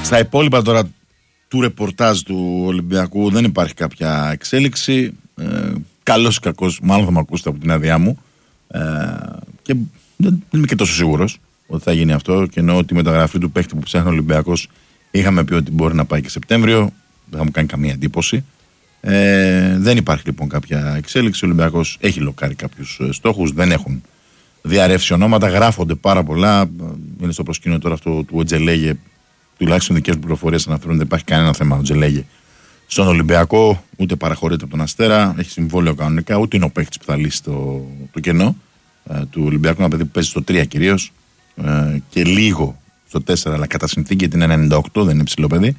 Στα υπόλοιπα τώρα του ρεπορτάζ του Ολυμπιακού δεν υπάρχει κάποια εξέλιξη. Καλός ή κακός, μάλλον θα με ακούσετε από την άδειά μου. Και δεν είμαι και τόσο σίγουρος ότι θα γίνει αυτό. Και εννοώ ότι η μεταγραφή του παίχτη που ψάχνει ο Ολυμπιακός είχαμε πει ότι μπορεί να πάει και Σεπτέμβριο. Δεν θα μου κάνει καμία εντύπωση. Δεν υπάρχει λοιπόν κάποια εξέλιξη. Ο Ολυμπιακός έχει λοκάρει κάποιους στόχους. Δεν έχουν διαρρεύσει ονόματα. Γράφονται πάρα πολλά. Είναι στο προσκήνιο τώρα αυτό του Οτζελέγε. Τουλάχιστον δικές μου πληροφορίες αναφέρουν δεν υπάρχει κανένα θέμα ο Οτζελέγε στον Ολυμπιακό. Ούτε παραχωρείται από τον Αστέρα. Έχει συμβόλαιο κανονικά. Ούτε είναι ο παίκτης που θα λύσει το κενό του Ολυμπιακού. Ένα παιδί που παίζει στο 3 κυρίως και λίγο στο 4, αλλά κατά συνθήκη γιατί είναι 98, δεν είναι υψηλό παιδί.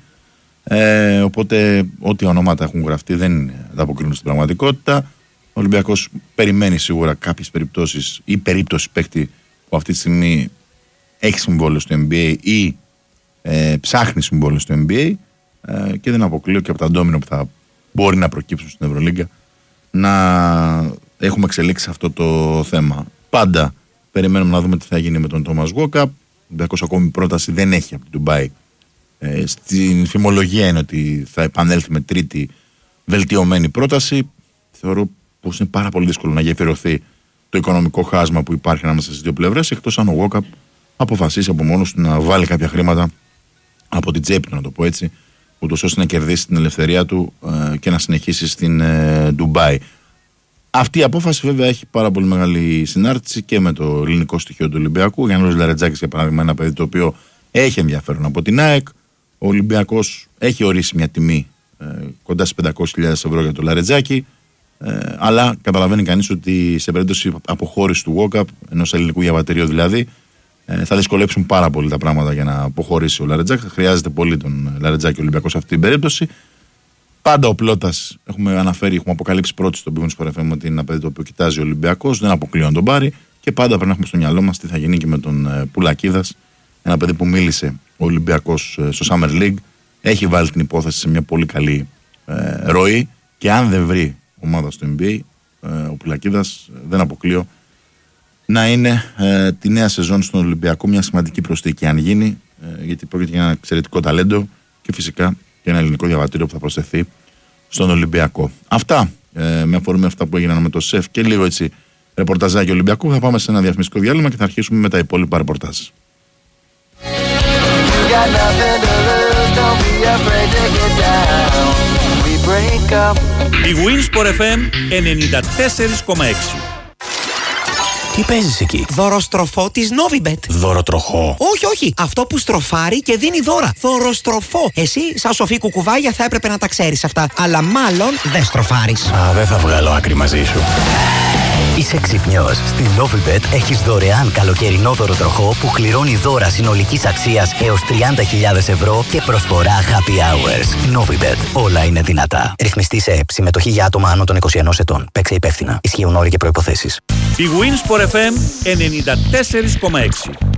Οπότε ό,τι ονόματα έχουν γραφτεί δεν ανταποκρίνουν στην πραγματικότητα. Ο Ολυμπιακός περιμένει σίγουρα κάποιες περιπτώσεις ή περίπτωση παίκτη που αυτή τη στιγμή έχει συμβόλαιο στο NBA ή ψάχνει συμβόλαιο στο NBA και δεν αποκλείω και από τα ντόμινο που θα μπορεί να προκύψουν στην Ευρωλίγκα να έχουμε εξελίξει αυτό το θέμα. Πάντα περιμένουμε να δούμε τι θα γίνει με τον Τόμας Γουόκαπ. Ο Ολυμπιακός ακόμη πρόταση δεν έχει από την Ντουμπάι. Στην φημολογία είναι ότι θα επανέλθει με τρίτη βελτιωμένη πρόταση. Θεωρώ πως είναι πάρα πολύ δύσκολο να γεφυρωθεί το οικονομικό χάσμα που υπάρχει ανάμεσα στις δύο πλευρές, εκτός αν ο Γουόκαπ αποφασίσει από μόνος του να βάλει κάποια χρήματα από την τσέπη του, να το πω έτσι, ούτως ώστε να κερδίσει την ελευθερία του και να συνεχίσει στην Ντουμπάι. Αυτή η απόφαση βέβαια έχει πάρα πολύ μεγάλη συνάρτηση και με το ελληνικό στοιχείο του Ολυμπιακού. Γιάννης Λαρετζάκης, για παράδειγμα, ένα παιδί το οποίο έχει ενδιαφέρον από την ΑΕΚ. Ο Ολυμπιακός έχει ορίσει μια τιμή κοντά στις 500.000 ευρώ για το Λαρετζάκη. Αλλά καταλαβαίνει κανείς ότι σε περίπτωση αποχώρηση του Walkup, ενός ελληνικού διαβατηρίου δηλαδή, θα δυσκολέψουν πάρα πολύ τα πράγματα για να αποχωρήσει ο Λαρετζάκη. Χρειάζεται πολύ τον Λαρετζάκη ο Ολυμπιακός σε αυτή την περίπτωση. Πάντα ο Πλώτας, έχουμε αποκαλύψει πρώτοι στον Big Win Sport FM ότι είναι ένα παιδί το οποίο κοιτάζει ο Ολυμπιακός, δεν αποκλείω να τον πάρει και πάντα πρέπει να έχουμε στο μυαλό μας τι θα γίνει και με τον Πουλακίδας. Ένα παιδί που μίλησε ο Ολυμπιακός στο Summer League, έχει βάλει την υπόθεση σε μια πολύ καλή ροή και αν δεν βρει ομάδα στο NBA, ο Πουλακίδας δεν αποκλείω να είναι τη νέα σεζόν στον Ολυμπιακό μια σημαντική προσθήκη αν γίνει, γιατί πρόκειται για ένα εξαιρετικό ταλέντο και φυσικά και ένα ελληνικό διαβατήριο που θα προσθεθεί στον Ολυμπιακό. Αυτά με αφορμή αυτά που έγιναν με το ΣΕΦ και λίγο έτσι ρεπορταζάκι Ολυμπιακού. Θα πάμε σε ένα διαφημιστικό διάλειμμα και θα αρχίσουμε με τα υπόλοιπα ρεπορτάζ. Η Win Sport FM 94,6. Τι παίζεις εκεί? Δωροστροφό της Novibet. Δωροτροχό? Όχι. Αυτό που στροφάρει και δίνει δώρα. Δωροστροφό. Εσύ, σαν σοφή κουκουβάγια, θα έπρεπε να τα ξέρεις αυτά. Αλλά μάλλον δεν στροφάρεις. Δεν θα βγάλω άκρη μαζί σου. Είσαι ξυπνιός. Στην Novibet έχεις δωρεάν καλοκαιρινό δωροτροχό που κληρώνει δώρα συνολικής αξίας έως 30.000 ευρώ και προσφορά happy hours. Novibet. Όλα είναι δυνατά. Ρυθμιστή σε ΕΠ. Συμμετοχή για άτομα άνω των 21 ετών. Παίξε υπεύθυνα. Ισχύουν όροι και προϋποθέσεις. Η Win Sport FM 94,6.